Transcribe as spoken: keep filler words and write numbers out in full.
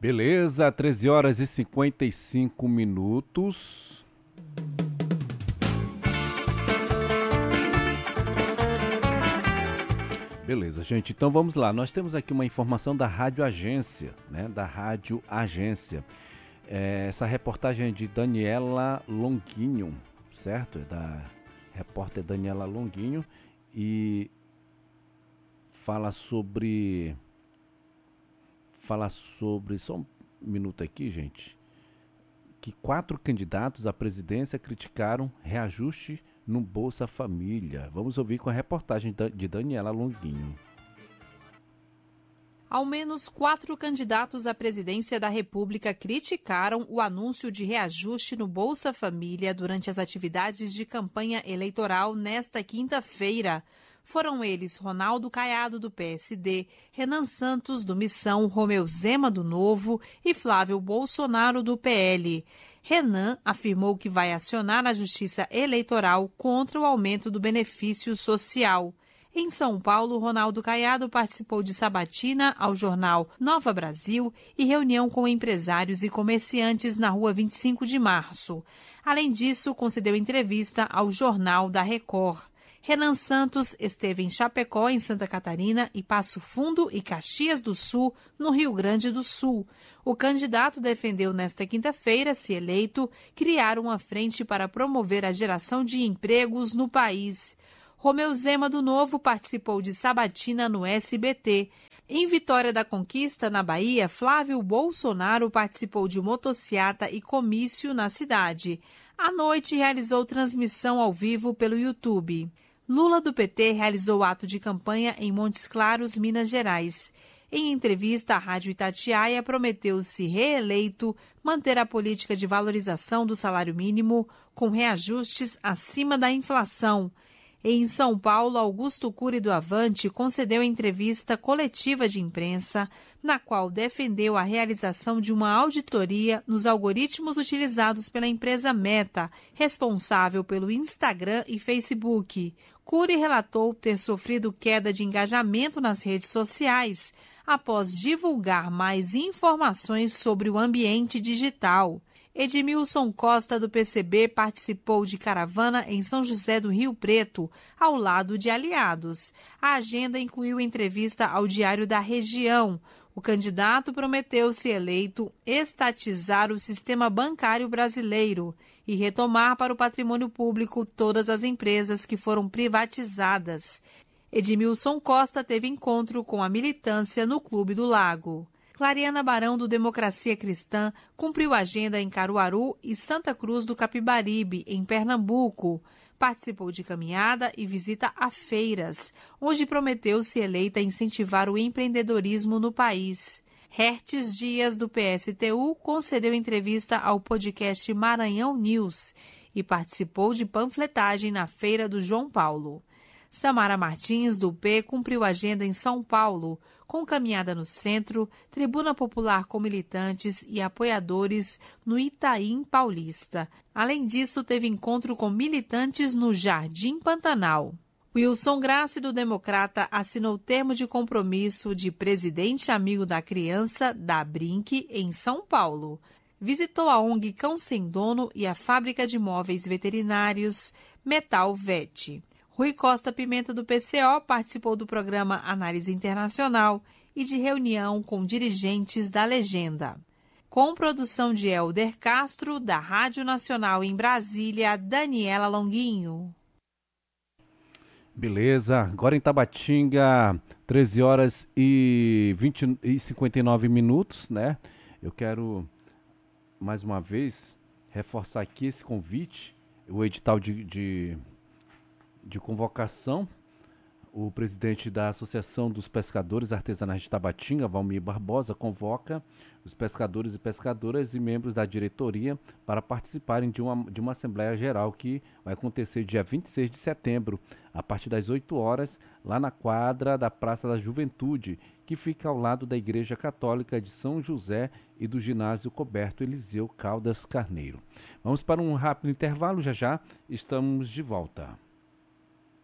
Beleza, treze horas e cinquenta e cinco minutos. Beleza, gente, então vamos lá. Nós temos aqui uma informação da Rádio Agência, né? Da Rádio Agência. É, essa reportagem é de Daniela Longuinho, certo? É da repórter Daniela Longuinho e fala sobre... Fala sobre... Só um minuto aqui, gente. Que quatro candidatos à presidência criticaram reajuste no Bolsa Família. Vamos ouvir com a reportagem de Daniela Longuinho. Ao menos quatro candidatos à presidência da República criticaram o anúncio de reajuste no Bolsa Família durante as atividades de campanha eleitoral nesta quinta-feira. Foram eles Ronaldo Caiado, do P S D, Renan Santos, do Missão, Romeu Zema, do Novo e Flávio Bolsonaro, do P L. Renan afirmou que vai acionar a Justiça Eleitoral contra o aumento do benefício social. Em São Paulo, Ronaldo Caiado participou de sabatina ao jornal Nova Brasil e reunião com empresários e comerciantes na rua vinte e cinco de março. Além disso, concedeu entrevista ao Jornal da Record. Renan Santos esteve em Chapecó, em Santa Catarina, e Passo Fundo e Caxias do Sul, no Rio Grande do Sul. O candidato defendeu nesta quinta-feira, se eleito, criar uma frente para promover a geração de empregos no país. Romeu Zema, do Novo, participou de sabatina no S B T. Em Vitória da Conquista, na Bahia, Flávio Bolsonaro participou de motociata e comício na cidade. À noite, realizou transmissão ao vivo pelo YouTube. Lula, do P T, realizou ato de campanha em Montes Claros, Minas Gerais. Em entrevista à Rádio Itatiaia, prometeu, se reeleito, manter a política de valorização do salário mínimo com reajustes acima da inflação. Em São Paulo, Augusto Cury, do Avante, concedeu entrevista coletiva de imprensa, na qual defendeu a realização de uma auditoria nos algoritmos utilizados pela empresa Meta, responsável pelo Instagram e Facebook. Cury relatou ter sofrido queda de engajamento nas redes sociais após divulgar mais informações sobre o ambiente digital. Edmilson Costa, do P C B, participou de caravana em São José do Rio Preto, ao lado de aliados. A agenda incluiu entrevista ao Diário da Região. O candidato prometeu, se eleito, estatizar o sistema bancário brasileiro e retomar para o patrimônio público todas as empresas que foram privatizadas. Edmilson Costa teve encontro com a militância no Clube do Lago. Clariana Barão, do Democracia Cristã, cumpriu agenda em Caruaru e Santa Cruz do Capibaribe, em Pernambuco. Participou de caminhada e visita a feiras, onde prometeu, se eleita, incentivar o empreendedorismo no país. Hertes Dias, do P S T U, concedeu entrevista ao podcast Maranhão News e participou de panfletagem na Feira do João Paulo. Samara Martins, do P, cumpriu agenda em São Paulo, com caminhada no centro, tribuna popular com militantes e apoiadores no Itaim Paulista. Além disso, teve encontro com militantes no Jardim Pantanal. Wilson Grassi, do Democrata, assinou termo de compromisso de presidente amigo da criança da Brinque, em São Paulo. Visitou a O N G Cão Sem Dono e a fábrica de móveis veterinários Metal Vet. Rui Costa Pimenta, do P C O, participou do programa Análise Internacional e de reunião com dirigentes da Legenda. Com produção de Helder Castro, da Rádio Nacional em Brasília, Daniela Longuinho. Beleza, agora em Tabatinga, treze horas e, vinte e cinquenta e nove minutos, né? Eu quero, mais uma vez, reforçar aqui esse convite, o edital de... de de convocação. O presidente da Associação dos Pescadores Artesanais de Tabatinga, Valmir Barbosa, convoca os pescadores e pescadoras e membros da diretoria para participarem de uma, de uma Assembleia Geral que vai acontecer dia vinte e seis de setembro, a partir das oito horas, lá na quadra da Praça da Juventude, que fica ao lado da Igreja Católica de São José e do Ginásio Coberto Eliseu Caldas Carneiro. Vamos para um rápido intervalo, já já estamos de volta.